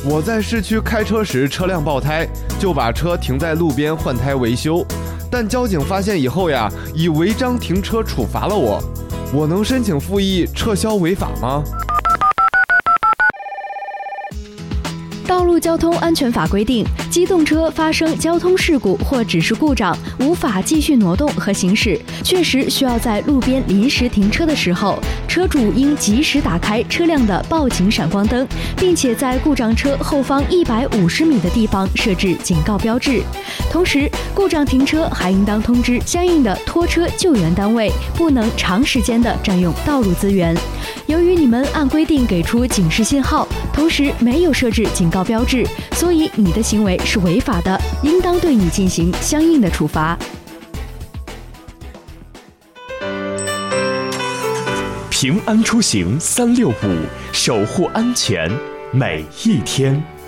我在市区开车时车辆爆胎，就把车停在路边换胎维修，但交警发现以后呀，以违章停车处罚了我。我能申请复议撤销违法吗？ 道路交通安全法规定，机动车发生交通事故或只是故障，无法继续挪动和行驶，确实需要在路边临时停车的时候，车主应及时打开车辆的报警闪光灯，并且在故障车后方150米的地方设置警告标志。同时，故障停车还应当通知相应的拖车救援单位，不能长时间的占用道路资源。由于你们按规定给出警示信号，同时没有设置警告标志，所以你的行为是违法的，应当对你进行相应的处罚。 平安出行365，守护安全每一天。